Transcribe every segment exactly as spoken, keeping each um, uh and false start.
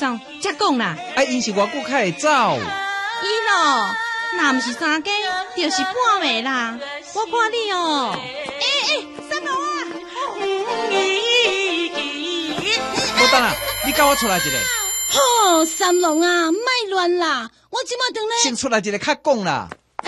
走，才讲啦。 啊，因是偌久才会走？ 伊咯，若毋是三更，就是半暝啦。我看你哦，诶诶，三楼啊！ 无等啊，你甲我出来一个。 吼，三郎啊，莫乱啦！我即马等咧。 先出来一个较讲啦。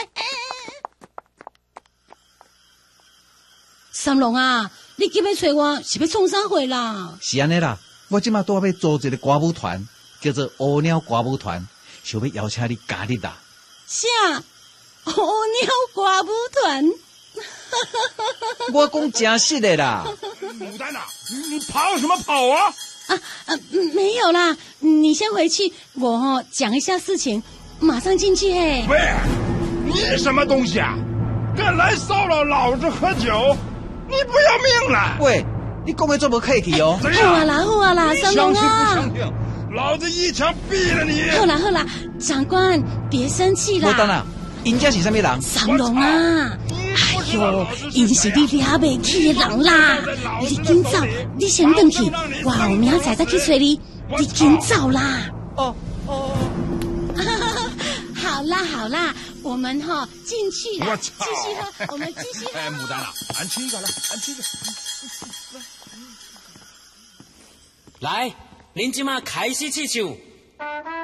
三郎啊，你今要找我是要创啥货啦？ 是安尼啦，我即马拄要组一个歌舞团，叫做乌鸟歌舞团，想要邀请你加入啦。 啥？乌鸟歌舞团？ 我讲真实的啦。 牡丹啊，你跑什么跑啊？ 啊啊，没有啦，你先回去，我哦讲一下事情，马上进去嘿。 喂，你什么东西啊？敢来骚扰老子喝酒，你不要命了？ 喂，你讲的这么客气哦。 怎样？ 好啊啦好啊啦，三郎啊！ 相信不相信？老子一枪毙了你！ 好啦好啦，长官别生气啦。 无等啦，因家是啥物人？ 三郎啊！哎呦，因是你抓袂起的人啦！你紧走，你先回去，我后明仔再去找你。你紧走啦！ 哦哦。 好啦好啦，我们哈进去啦，继续喝，我们继续喝。 哎，牡丹啊，俺亲一个来，俺亲一个。 来，恁即马开始试唱。